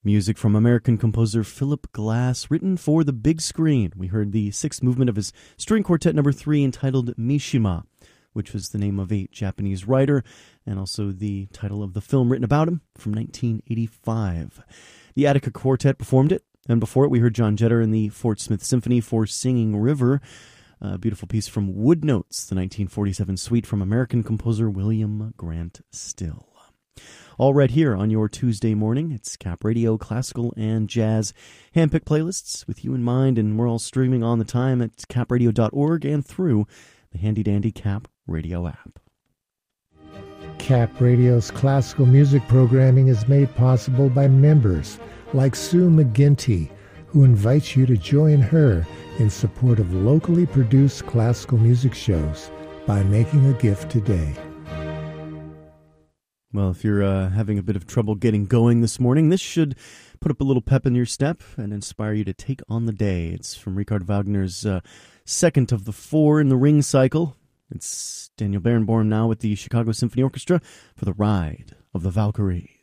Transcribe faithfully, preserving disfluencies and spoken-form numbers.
Music from American composer Philip Glass, written for the big screen. We heard the sixth movement of his string quartet number three entitled Mishima, which was the name of a Japanese writer, and also the title of the film written about him from nineteen eighty-five. The Attica Quartet performed it, and before it we heard John Jetter in the Fort Smith Symphony for Singing River, a beautiful piece from Wood Notes, the nineteen forty-seven suite from American composer William Grant Still. All right here on your Tuesday morning, it's Cap Radio, classical and jazz handpicked playlists with you in mind, and we're all streaming on the time at cap radio dot org and through the handy-dandy Cap Radio app. Cap Radio's classical music programming is made possible by members like Sue McGinty, who invites you to join her in support of locally produced classical music shows by making a gift today. Well, if you're uh, having a bit of trouble getting going this morning, this should put up a little pep in your step and inspire you to take on the day. It's from Richard Wagner's uh, second of the four in the Ring cycle. It's Daniel Barenboim now with the Chicago Symphony Orchestra for the Ride of the Valkyries.